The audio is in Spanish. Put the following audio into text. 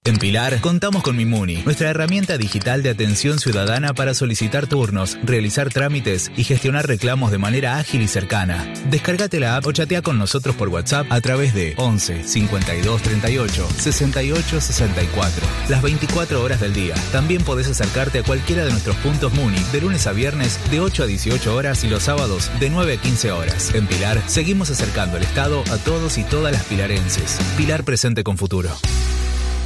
En Pilar, contamos con Mimuni, nuestra herramienta digital de atención ciudadana para solicitar turnos, realizar trámites y gestionar reclamos de manera ágil y cercana. Descárgate la app o chatea con nosotros por WhatsApp a través de 11 52 38 68 64. Las 24 horas del día. También podés acercarte a cualquiera de nuestros puntos Muni de lunes a viernes de 8 a 18 horas y los sábados de 9 a 15 horas. En Pilar, seguimos acercando el Estado a todos y todas las pilarenses. Pilar presente con futuro.